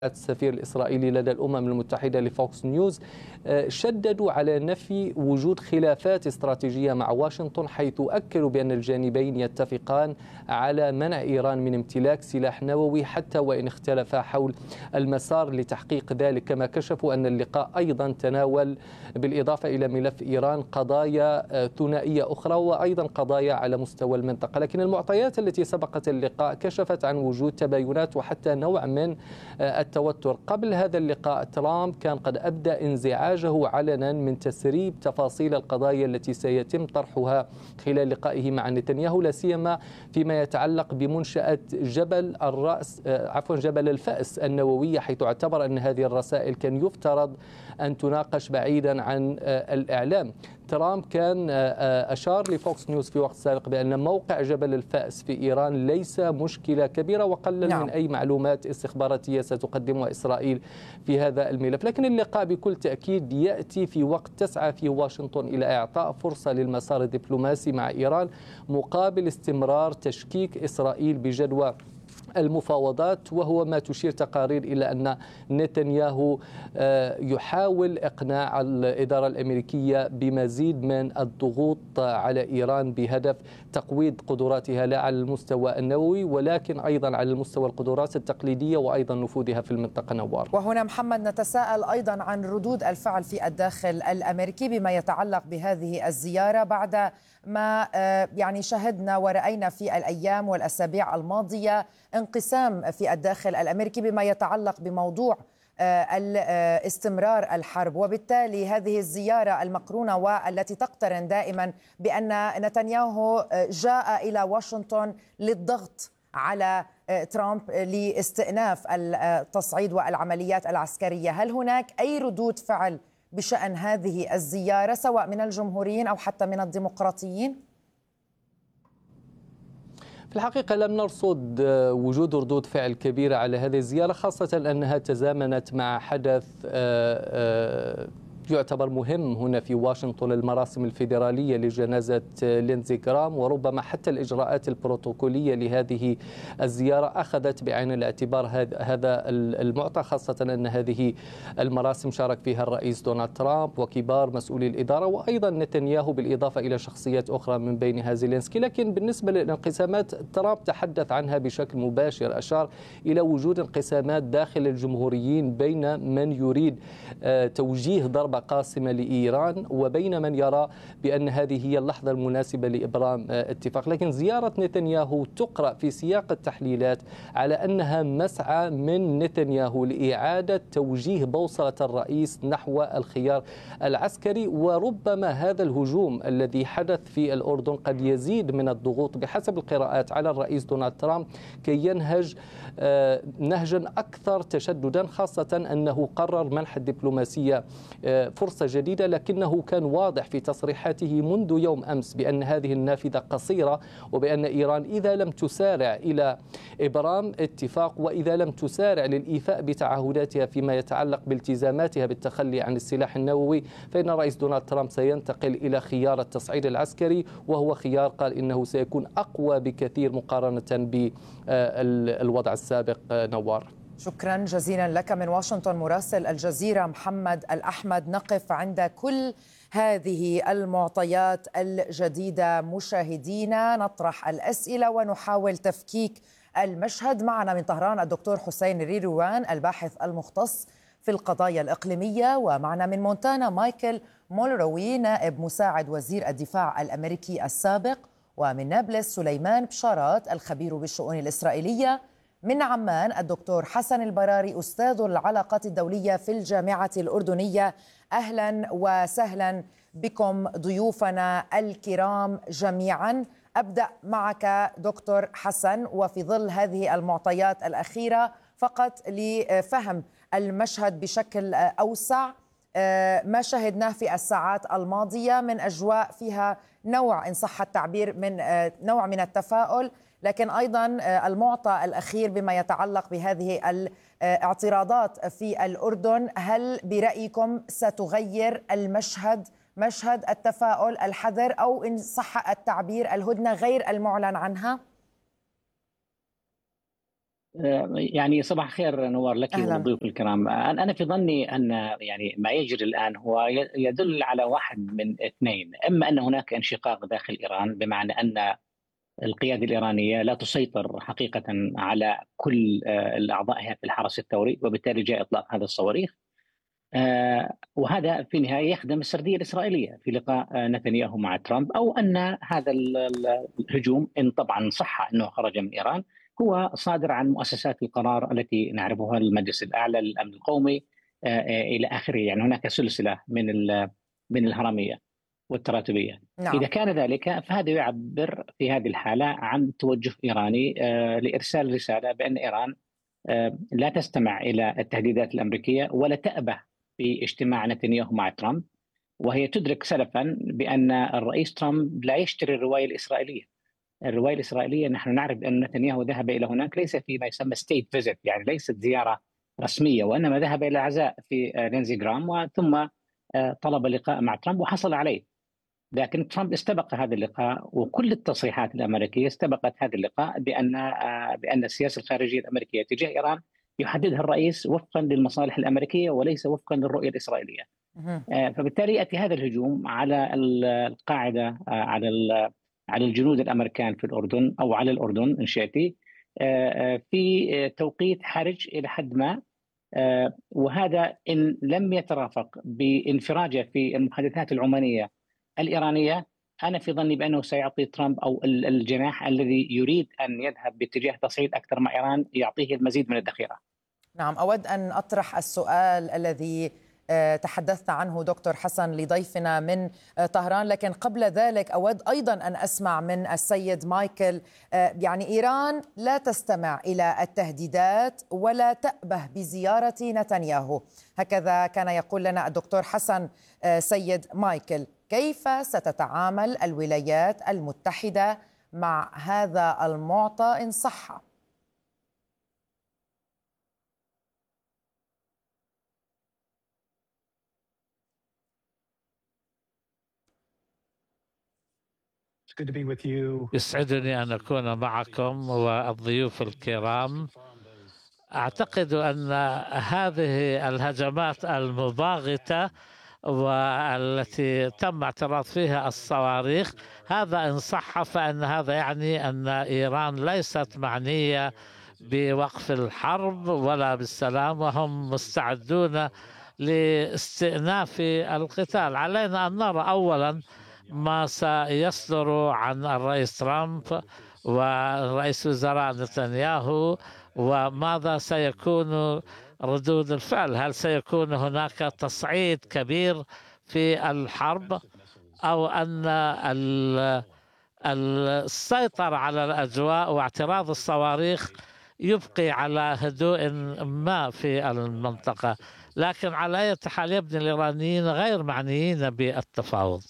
السفير الإسرائيلي لدى الأمم المتحدة لفوكس نيوز شددوا على نفي وجود خلافات استراتيجية مع واشنطن، حيث أكدوا بأن الجانبين يتفقان على منع إيران من امتلاك سلاح نووي حتى وإن اختلفا حول المسار لتحقيق ذلك. كما كشفوا أن اللقاء أيضا تناول بالإضافة إلى ملف إيران قضايا ثنائية أخرى وأيضا قضايا على مستوى المنطقة. لكن المعطيات التي سبقت اللقاء كشفت عن وجود تباينات وحتى نوع من التوتر. قبل هذا اللقاء ترامب كان قد أبدى انزعاجه علنا من تسريب تفاصيل القضايا التي سيتم طرحها خلال لقائه مع نتنياهو، لا سيما فيما يتعلق بمنشأة جبل الفأس النووية، حيث اعتبر أن هذه الرسائل كان يفترض أن تناقش بعيدا عن الإعلام. ترامب كان أشار لفوكس نيوز في وقت سابق بأن موقع جبل الفأس في إيران ليس مشكلة كبيرة، وقلل من أي معلومات استخباراتية ستقدمها إسرائيل في هذا الملف. لكن اللقاء بكل تأكيد يأتي في وقت تسعى فيه واشنطن إلى إعطاء فرصة للمسار الدبلوماسي مع إيران مقابل استمرار تشكيك إسرائيل بجدوى المفاوضات، وهو ما تشير تقارير إلى أن نتنياهو يحاول إقناع الإدارة الأمريكية بمزيد من الضغوط على إيران بهدف تقويض قدراتها لا على المستوى النووي ولكن أيضا على المستوى القدرات التقليدية وأيضا نفوذها في المنطقة. نوار. وهنا محمد نتساءل أيضا عن ردود الفعل في الداخل الأمريكي بما يتعلق بهذه الزيارة بعد ما شهدنا ورأينا في الأيام والأسابيع الماضية انقسام في الداخل الأمريكي بما يتعلق بموضوع استمرار الحرب، وبالتالي هذه الزيارة المقرونة والتي تقترن دائما بأن نتنياهو جاء إلى واشنطن للضغط على ترامب لاستئناف التصعيد والعمليات العسكرية. هل هناك أي ردود فعل بشأن هذه الزيارة سواء من الجمهوريين أو حتى من الديمقراطيين؟ في الحقيقة لم نرصد وجود ردود فعل كبيرة على هذه الزيارة، خاصة أنها تزامنت مع حدث يعتبر مهم هنا في واشنطن، المراسم الفيدرالية لجنازة لينزي جرام، وربما حتى الإجراءات البروتوكولية لهذه الزيارة أخذت بعين الاعتبار هذا المعطى، خاصة أن هذه المراسم شارك فيها الرئيس دونالد ترامب وكبار مسؤولي الإدارة وأيضا نتنياهو بالإضافة إلى شخصيات أخرى من بينها زيلينسكي. لكن بالنسبة للانقسامات ترامب تحدث عنها بشكل مباشر، أشار إلى وجود انقسامات داخل الجمهوريين بين من يريد توجيه ضربة قاسمة لإيران وبين من يرى بأن هذه هي اللحظة المناسبة لإبرام اتفاق. لكن زيارة نتنياهو تقرأ في سياق التحليلات على أنها مسعى من نتنياهو لإعادة توجيه بوصلة الرئيس نحو الخيار العسكري، وربما هذا الهجوم الذي حدث في الأردن قد يزيد من الضغوط بحسب القراءات على الرئيس دونالد ترامب كي ينهج نهجا أكثر تشددا، خاصة أنه قرر منح الدبلوماسية فرصة جديدة. لكنه كان واضح في تصريحاته منذ يوم أمس بأن هذه النافذة قصيرة، وبأن إيران إذا لم تسارع إلى إبرام اتفاق وإذا لم تسارع للإيفاء بتعهداتها فيما يتعلق بالتزاماتها بالتخلي عن السلاح النووي، فإن الرئيس دونالد ترامب سينتقل إلى خيار التصعيد العسكري، وهو خيار قال إنه سيكون أقوى بكثير مقارنة بالوضع السابق. نوار. شكرا جزيلا لك من واشنطن مراسل الجزيرة محمد الأحمد. نقف عند كل هذه المعطيات الجديدة مشاهدينا، نطرح الأسئلة ونحاول تفكيك المشهد. معنا من طهران الدكتور حسين ريروان الباحث المختص في القضايا الإقليمية، ومعنا من مونتانا مايكل مولروي نائب مساعد وزير الدفاع الأمريكي السابق، ومن نابلس سليمان بشارات الخبير بالشؤون الإسرائيلية، من عمان الدكتور حسن البراري أستاذ العلاقات الدولية في الجامعة الأردنية. أهلا وسهلا بكم ضيوفنا الكرام جميعا. أبدأ معك دكتور حسن، وفي ظل هذه المعطيات الأخيرة فقط لفهم المشهد بشكل أوسع، ما شهدناه في الساعات الماضية من أجواء فيها نوع إن صح التعبير من نوع من التفاؤل، لكن أيضا المعطى الأخير بما يتعلق بهذه الاعتراضات في الأردن، هل برأيكم ستغير المشهد مشهد التفاؤل الحذر أو إن صح التعبير الهدنة غير المعلن عنها؟ يعني صباح الخير نوار لك أهلا. وللضيوف الكرام. أنا في ظني أن يعني ما يجري الآن هو يدل على واحد من اثنين: إما أن هناك انشقاق داخل إيران، بمعنى أن القيادة الإيرانية لا تسيطر حقيقة على كل الأعضاء في الحرس الثوري، وبالتالي جاء إطلاق هذا الصواريخ. وهذا في النهاية يخدم السردية الإسرائيلية في لقاء نتنياهو مع ترامب، أو أن هذا الهجوم إن طبعا صح أنه خرج من إيران هو صادر عن مؤسسات القرار التي نعرفها، المجلس الأعلى للأمن القومي إلى آخره. يعني هناك سلسلة من الهرمية والتراتبية. نعم. إذا كان ذلك فهذا يعبر في هذه الحالة عن توجه إيراني لإرسال رسالة بأن إيران لا تستمع إلى التهديدات الأمريكية ولا تأبه في اجتماع نتنياهو مع ترامب، وهي تدرك سلفا بأن الرئيس ترامب لا يشتري الرواية الإسرائيلية. الرواية الإسرائيلية نحن نعرف أن نتنياهو ذهب إلى هناك ليس فيما يسمى ستيت فيزيت، يعني ليست زيارة رسمية، وإنما ذهب إلى عزاء في لينزي جرام، وثم طلب لقاء مع ترامب وحصل عليه. لكن ترامب استبق هذا اللقاء، وكل التصريحات الأمريكية استبقت هذا اللقاء بأن السياسة الخارجية الأمريكية تجاه إيران يحددها الرئيس وفقا للمصالح الأمريكية وليس وفقا للرؤية الإسرائيلية. فبالتالي يأتي هذا الهجوم على القاعدة، على الجنود الأمريكان في الأردن أو على الأردن إن شئتي، في توقيت حرج إلى حد ما. وهذا إن لم يترافق بانفراجه في المحادثات العمانية الإيرانية، أنا في ظني بأنه سيعطي ترامب أو الجناح الذي يريد أن يذهب باتجاه تصعيد أكثر مع إيران يعطيه المزيد من الذخيرة. نعم، أود أن أطرح السؤال الذي تحدثت عنه دكتور حسن لضيفنا من طهران، لكن قبل ذلك أود أيضا أن أسمع من السيد مايكل. يعني إيران لا تستمع إلى التهديدات ولا تأبه بزيارة نتنياهو، هكذا كان يقول لنا الدكتور حسن. سيد مايكل، كيف ستتعامل الولايات المتحدة مع هذا المعطى إن صح؟ يسعدني أن أكون معكم والضيوف الكرام. أعتقد أن هذه الهجمات المباغتة والتي تم اعتراض فيها الصواريخ، هذا إن صح فإن هذا يعني أن إيران ليست معنية بوقف الحرب ولا بالسلام، وهم مستعدون لاستئناف القتال. علينا أن نرى أولا ما سيصدر عن الرئيس ترامب ورئيس وزراء نتنياهو، وماذا سيكون ردود الفعل. هل سيكون هناك تصعيد كبير في الحرب، أو أن السيطرة على الأجواء واعتراض الصواريخ يبقي على هدوء ما في المنطقة؟ لكن على أي حال يبدو الإيرانيين غير معنيين بالتفاوض.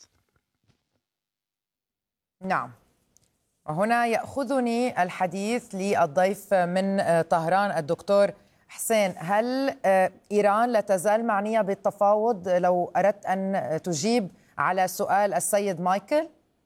نعم، وهنا يأخذني الحديث للضيف من طهران الدكتور حسين. هل إيران لا تزال معنية بالتفاوض؟ لو أردت أن تجيب على سؤال السيد مايكل.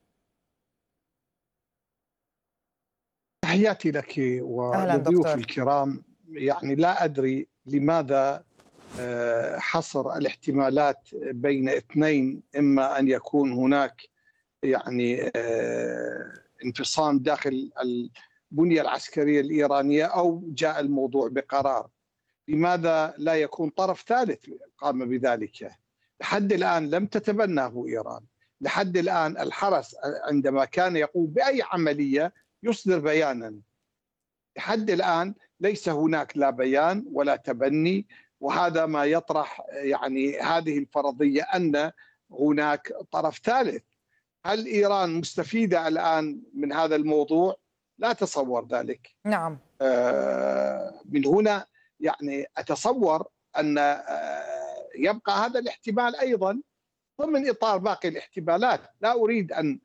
تحياتي لك ولضيوف الكرام. يعني لا أدري لماذا حصر الاحتمالات بين اثنين: إما أن يكون هناك يعني انفصام داخل البنية العسكرية الإيرانية، أو جاء الموضوع بقرار. لماذا لا يكون طرف ثالث قام بذلك؟ لحد الآن لم تتبناه إيران. لحد الآن الحرس عندما كان يقوم بأي عملية يصدر بيانا. لحد الآن ليس هناك لا بيان ولا تبني، وهذا ما يطرح يعني هذه الفرضية أن هناك طرف ثالث. هل إيران مستفيدة الآن من هذا الموضوع؟ لا أتصور ذلك. نعم. من هنا يعني أتصور أن يبقى هذا الاحتمال أيضا ضمن إطار باقي الاحتمالات. لا أريد أن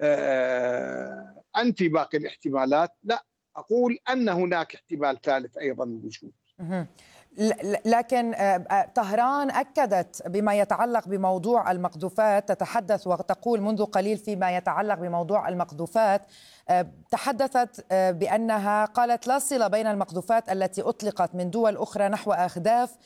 أنفي باقي الاحتمالات، لا، أقول أن هناك احتمال ثالث أيضا موجود. لكن طهران أكدت بما يتعلق بموضوع المقذوفات، تتحدث وتقول منذ قليل فيما يتعلق بموضوع المقذوفات، تحدثت بأنها قالت لا صلة بين المقذوفات التي أطلقت من دول أخرى نحو أهداف